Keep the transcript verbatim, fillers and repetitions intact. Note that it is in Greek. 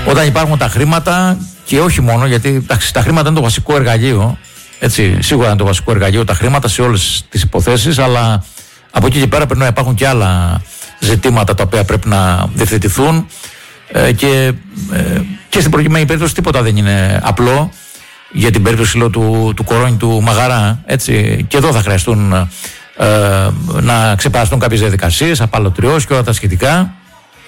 όταν υπάρχουν τα χρήματα, και όχι μόνο, γιατί τα χρήματα είναι το βασικό εργαλείο, έτσι, σίγουρα είναι το βασικό εργαλείο τα χρήματα σε όλες τις υποθέσεις, αλλά από εκεί και πέρα πρέπει να υπάρχουν και άλλα ζητήματα τα οποία πρέπει να διευθετηθούν, ε, και, ε, και στην προκειμένη περίπτωση τίποτα δεν είναι απλό. Για την περίπτωση λέω, του, του Κορώνη, του Μαγαρά, έτσι, και εδώ θα χρειαστούν ε, να ξεπεραστούν κάποιες διαδικασίες, απαλωτριώσεις και όλα τα σχετικά.